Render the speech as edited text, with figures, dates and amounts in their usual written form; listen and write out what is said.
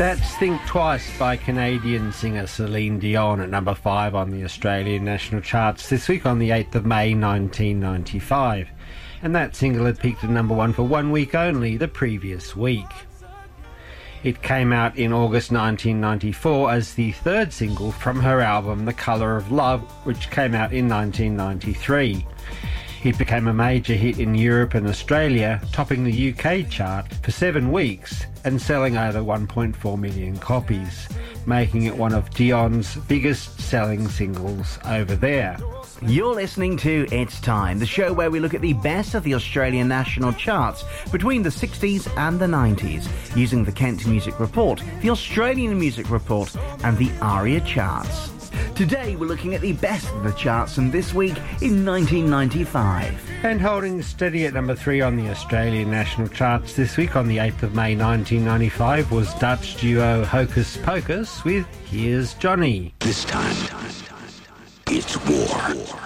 That's Think Twice by Canadian singer Celine Dion at number 5 on the Australian national charts this week on the 8th of May 1995. And that single had peaked at number 1 for 1 week only the previous week. It came out in August 1994 as the third single from her album The Colour of Love, which came out in 1993. It became a major hit in Europe and Australia, topping the UK chart for 7 weeks and selling over 1.4 million copies, making it one of Dion's biggest selling singles over there. You're listening to It's Time, the show where we look at the best of the Australian national charts between the 60s and the 90s, using the Kent Music Report, the Australian Music Report and the ARIA charts. Today we're looking at the best of the charts from this week in 1995. And holding steady at number 3 on the Australian national charts this week on the 8th of May 1995 was Dutch duo Hocus Pocus with Here's Johnny. This time, it's war.